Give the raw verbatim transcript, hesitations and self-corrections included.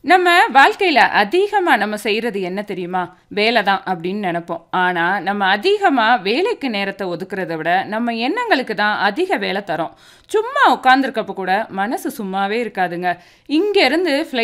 நம்ம வாழ்க்கையில அதிகமா நம்ம செய்றது என்ன தெரியுமா? வேலை தான் அப்படின்னு நெனைப்போம். ஆனா, நம்ம அதிகமா வேலைக்கு நேரத்த ஒதுக்குறத விட, நம்ம எண்ணங்களுக்கு தான் அதிக வேலை தரோம். சும்மா உட்கார்ந்திருக்கப்ப கூட மனசு சும்மாவே இருக்காதுங்க. இங்க இருந்து ஃப்ளைட்